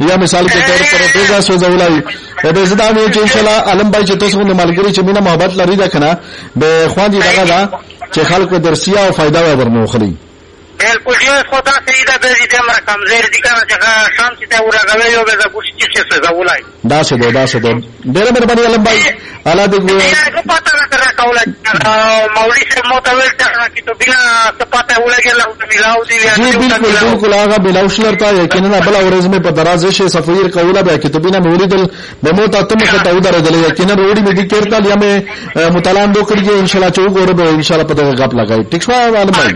یا مثال کے طور پر بیزا سوزولای او به زدا مې چې ان شاء الله علم بای چې تاسو د ملګری چې مینه محبت لري دا کنه به خوان دي دغه دا چې خلکو درسیا او فائدہ ورنو خلی بالکل یو خدا سیدا به دې تم رقم زیر دي کنه چې شام چې ته ورغوي او به د ګوش چې څه زولای دا څه ډېر مهرباني علم بای الله دې ګو پتا راکړه کوله مولوی سے متوجه چې تو بنا پتا ولګي الله ته ملاو دي بالکل هغه بلاوشلر ته یقینا بل اورز مې په درازه شي صفویر کوله به کتابینا مولیدل به موته تم ته ته درځل یقینا روړي مې دې کېرتا یا مې مطالعه وکړي ان شاء الله چې وګوره به ان شاء الله په دغه غپ لګای ټیک شو علم بای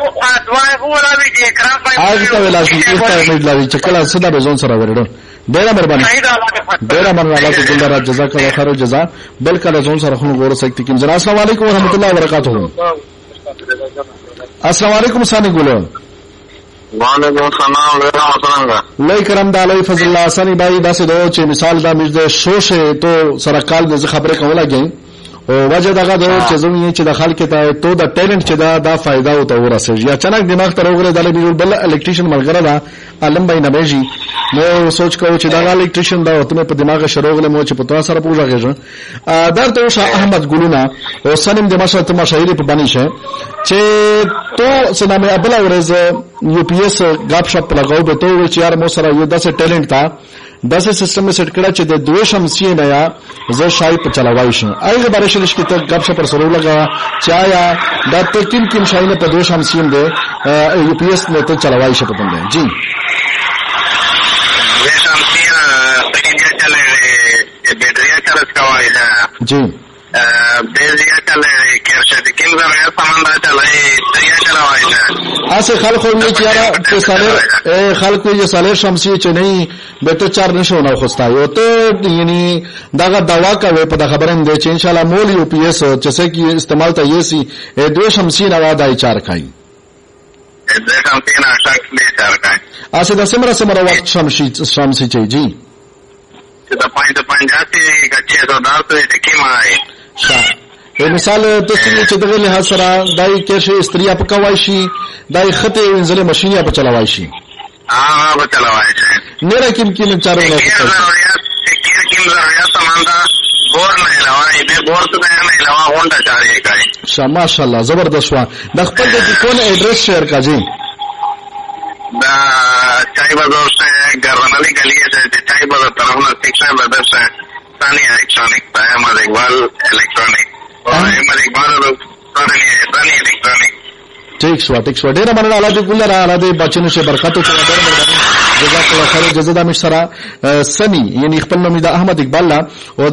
آج ته ویلا شي چې مې لاري چې کله صدا به ځون سره ورډو ډېر مهرباني الله دې ګلدار جزاک الله خیر جزاء بل کله ځون سره خو غوړ سکتی کوم زرا السلام علیکم ورحمت الله وبرکاته السلام علیکم ثاني ګولو وعلیکم السلام ورحمۃ اللہ لای کرم د علی فضل الله ثاني بھائی دا سه دو چې مثال دا مجد شوشه تو سره کال د خبره کوله گئی او وجه دغه د چزونی چې د خلک ته تو د ټیلنت چې دا فائدہ او ته ورسېږي یا چنک دماغ ته وګړي د لبي بل الکتریشن مرګره دا علم بای نه بيجي نو سوچ کو چې دا الکتریشن دا ته په دماغ شروغله مو چې په تاسو سره پوښتنه درته شاه احمد ګلونا او سنم د مشهور مشاهير په باندې شه چې تو سنامه ابل اورز یو پی ایس غاپ شپ لگاو به تو چې یار مو سره یو داسې ټیلنت تا داسې سیستم سیټ کړه چې د دوه شمسي نه یا زه شای په چلاوای شم ایغه بارے شلش کې ته غاپ شپ پر سره لگا چایا دا ته کوم شای نه په دوه شمسي ده یو پی ایس نه ته چلاوای شپ پندې جی دوه شمسي ته چلے بیٹری چارج کوي جی بیزیا چلے کیرشه کوم ځای سامان چلے دریا چلوای اسه خلکو یې چې سالر خلکو یې سالر شمسي چې نه به ته چار نشو نو خوستا یو ته یعنی داغه دوا کوي په خبره ده چې ان شاء الله مول یو پی ایس چې څه کې استعمال ته یې سي دوه شمسي نه وادای چار کوي دوه شمسي نه شک دې چار کوي اسه د سمره وخت شمسي چې جی چې د 550 کچې تو دارته کې مای مثال تاسو چې دغه له سره دای کېشه استریا په کوي شي دای خطه انزله ماشینیا په چلاوای شي په چلاوای شي نه راکیم چارو نه ضرورت سامان دا بور نه لوي به بور ته نه لوا غونډه چاري کوي ماشاءالله زبردست وا د خپل د کون ایڈریس شیر کا جی دا چای بازار سے گرنالی گلی ہے چای بازار طرف نہ سیکشن بدر سے ثانیہ الیکٹرانک احمد اقبال الیکٹرانک اور احمد اقبال ثانیہ الیکٹرانک ٹھیک شو ډیر مننه الله دې ګل را الله دې بچنه شه برکات او ډیر مهرباني جزاک الله خیر جزاء د مشرا سنی یعنی خپل نوم د احمد اقبال لا او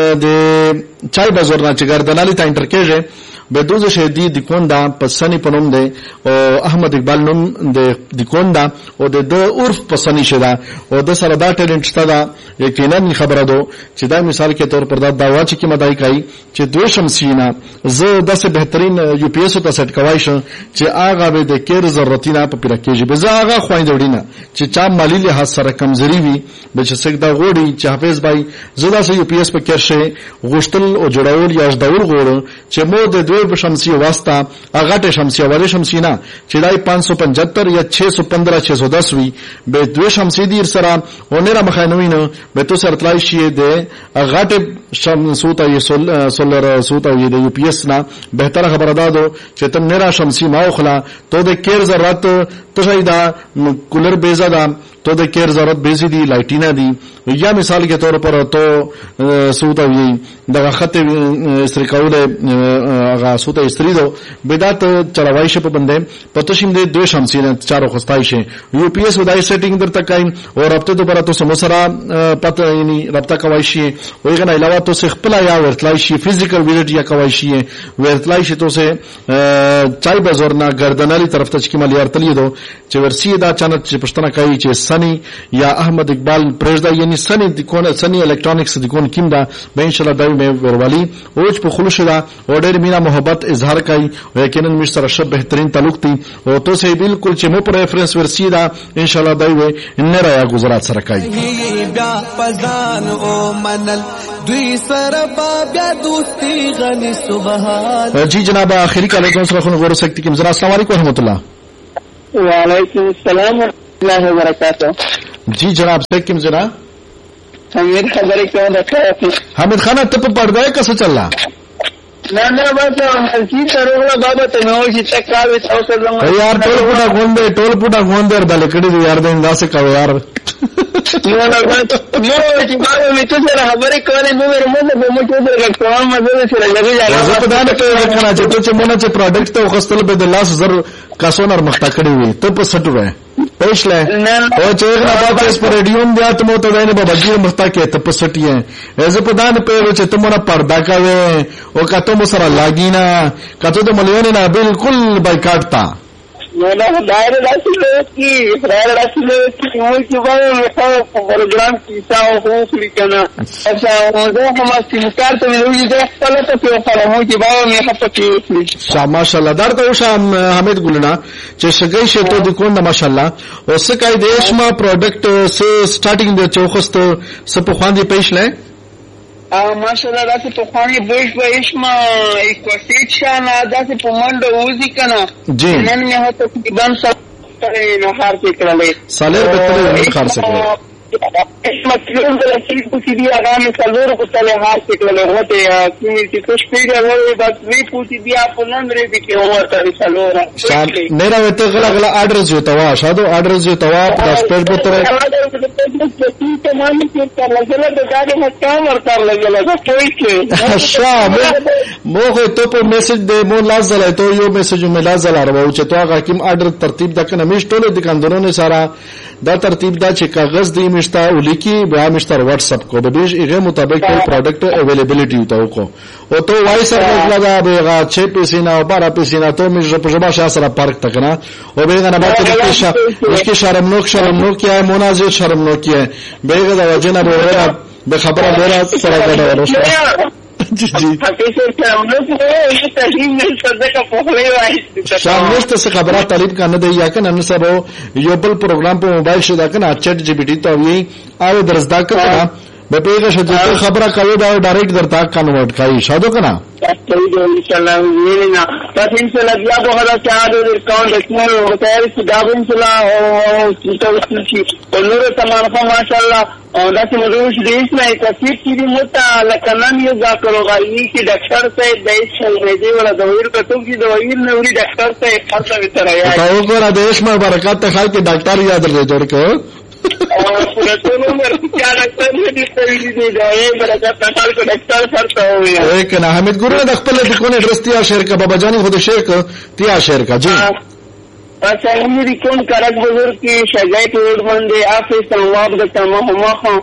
د چای بازار نه چې ګردنالي تا انټرکیږي به دوزه شه دی کوندا په سنی پنوم دی او احمد اقبال نوم د کوندا او د عرف په سنی شدا او د سره دا ټیلنټ شته دا یقینا خبره دو چې دا مثال کې تور پر دا داوا چې کی مدای کوي چې دوه شمسینا زه داسې بهترین یو پی ایس ته سیټ کوي شم چې هغه به د کیر ضرورتینا په پیراکېږي به زه هغه خوایند وډینا چې چا مالی له سره کمزوري وي به چې څنګه دا غوړي چې حافظ بھائی زه داسې یو پی ایس په کېرشه غوښتل او جوړول یا ډول غوړ چې مو د دوه شمسی واسطه هغه شمسی ولی شمسینا چې دای 575 یا 615 610 وي به دوه شمسی دیر سره اونره مخاینوینه به تو سره تلای شي د هغه شمسوتا یې سولر سوتا یې د یو پی ایس نه بهتره خبره ده چې تم نرا شمسی ما خلا تو د کیر ضرورت تو شایدا کولر بیزا ده تو د کیر ضرورت بیزی دی لایټینا دی یا مثال کے طور پر تو سوتا وی دغه خط استریکاوله هغه سوتا استری دو بدات چلوای شپ بنده پتوشیم د دوه شمسینه چارو خستای شي یو پی ایس ودای سیټینګ در تکایم او رابطه دوباره تو سمسرا پته یعنی رابطه کوي شي ویغه نه علاوه تو خپل یا ورتلای شي فزیکل ویزټ یا کوي شي ورتلای شي تو سه چای بازار نه گردنالی طرف ته کی مليار تلی دو چې ورسی دا چانه چې پښتنه کوي چې سنی یا احمد اقبال پرزدا یعنی سنی د کون سنی الکترونکس د کون کیم دا به ان شاء الله دای مې وروالی اوج په خلوص دا او ډېر مینا محبت اظهار کوي یقینا مش سره شب بهترین تعلق دی او تو سه بالکل چې مو پر ریفرنس ورسی دا ان شاء الله دای و ان را گزارات سره کوي بیا پزان او منل دوی سره بیا دوستی غنی سبحان جی جناب اخری کال کو سره غور سکتی کی السلام علیکم ورحمۃ اللہ وعلیکم السلام ورحمۃ اللہ وبرکاتہ जी जनाब से किम जनाब حمید خبرې کوم د حامد خان ته په پردای کسه چلا نه بس مسجد سره بابا ته نو چې تکاوي تاسو زموږ یار ټول پټا غوندر بل کړي یار د انداسه کوي یار نو چې بابا می ته سره خبرې کولې نو مې ته درکوم مزه سره لګي زه په دانه کې کنه چې مونږ چې پروډکټ ته خستل به د لاس زر کاسونر مخته کړی وي ته په سټو وې پېښله او چې هغه په اس پر ریډیوم بیا ته مو ته دینه په بجیر مخته کې ته په سټي یې زه په دانه په چې ته مونږه پردا کوي او کته مو سره لاګینا کته د مليون نه بالکل بایکاټ تا نو دایر راسله کی مو چې وایي په پروګرام کې تاسو خو خلی کنه تاسو زه هم استمکار ته ویلو چې خپل ته په فرمو کې باور نه خپل ماشاءالله درته وشم حمید ګلنا چې شګی شته د کوم ماشاءالله او سکای دیشما پروډکټ س سٹارټینګ د چوخست سپ خواندې پېښله ماشاءالله داسې په خواني بوش ما اکوسیټ شانه داسې په منډه وځي کنه نن مې هته تقریبا سره نه هار کې کړلې سالر به تل خار سره مطلب د چې پوښتې دی هغه مې څلور کو تل هار کې کړلې هوته چې څه پیډه وایي بس وی پوښتې دی په نن لري دي کې هوته څلور نه راوته غلا اډرس جو توا شادو اډرس جو توا پلاس پیډ به تر موخه ته په میسج د مو لازم ته یو میسج مې لازم راو چې تو هغه کوم اډر ترتیب د کنه مش ټول د کاندونو سره دا ترتیب دا چې کاغذ دی مشتا ولیکي بیا مشتر واتس اپ کو د دې هغه مطابق ټول پروډکټ اویلیبিলিټي وتاو کو او تو وایس سره لگا به 6 پیسې نه او 12 پیسې نه ته مې په جبا شاه سره پارک تکنا او به نه بعد کې شرمنوک یا مناظر شرمنوک ہے بیگه دا وجنه به خبره ډیره سره غواړم جی شامل ته خبره طالب کنه دی یا کنه نن سبا یو بل پروګرام په موبایل شدا کنه چټ جی پی ټی ته وی او درزدا کنه به پیغه شته خبره کوي دا ډایرکټ درتا کنورټ کوي شادو کنه انشاءالله وینا تاسو انشاءالله بیا به هغه چارو اکاؤنٹ اسمه او تیاری چې دا انشاءالله او چې نور تمام خو ماشاءالله او دا چې موږ دې نه تفصیل کې متا لکنن یو ذکر غوړي چې ډاکټر صاحب د شلګي ولا د ویر په توګه د ویر نه وری ډاکټر صاحب خاصه وتره یا او ګور دیش ما برکات ته خلک ډاکټر یاد لري جوړ کو ایک نا حمید ګورو د خپل د کونه درستیا شهر کا بابا جانی خود شیخ تیا شهر کا جی اچھا میری کون کرک بزرگ کی شجاعت روڈ بندے آفس سنواب د تمام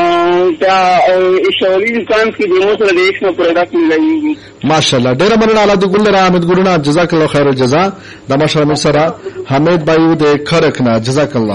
شوری دکان کی دیمو سره دیش میں پروڈکٹ ملایي ماشاءالله ډیر مننه الله د ګل حمید ګورو جزاک الله خیر الجزاء د ماشاءالله سره حمید بایو د خرک نه جزاک الله